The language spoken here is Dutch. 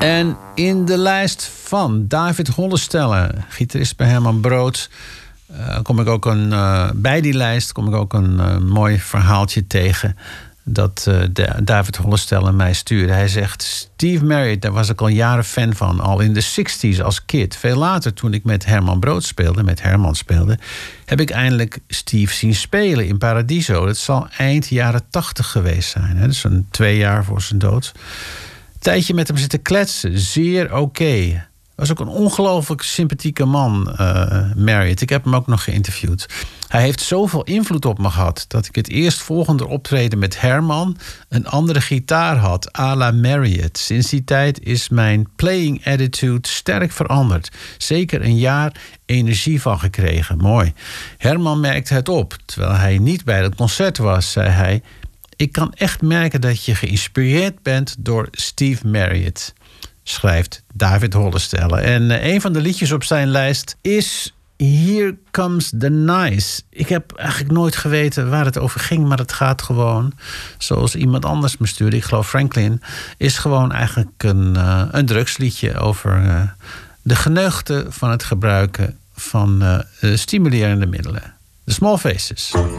En in de lijst van David Hollestelle, gitarist bij Herman Brood, bij die lijst kom ik ook een mooi verhaaltje tegen dat David Hollestelle mij stuurde. Hij zegt: Steve Marriott, daar was ik al jaren fan van, al in de 60s als kid. Veel later, toen ik met Herman speelde, heb ik eindelijk Steve zien spelen in Paradiso. Dat zal eind jaren 80 geweest zijn. Hè? Dus zo'n 2 jaar voor zijn dood. Tijdje met hem zitten kletsen, zeer oké. Was ook een ongelooflijk sympathieke man, Marriott. Ik heb hem ook nog geïnterviewd. Hij heeft zoveel invloed op me gehad dat ik het eerstvolgende optreden met Herman een andere gitaar had, à la Marriott. Sinds die tijd is mijn playing attitude sterk veranderd. Zeker een jaar energie van gekregen. Mooi. Herman merkte het op. Terwijl hij niet bij het concert was, zei hij: ik kan echt merken dat je geïnspireerd bent door Steve Marriott. Schrijft David Hollestelle. En een van de liedjes op zijn lijst is Here Comes the Nice. Ik heb eigenlijk nooit geweten waar het over ging, maar het gaat gewoon, zoals iemand anders me stuurde, ik geloof Franklin, is gewoon eigenlijk een drugsliedje over de geneugten van het gebruiken van stimulerende middelen. The Small Faces.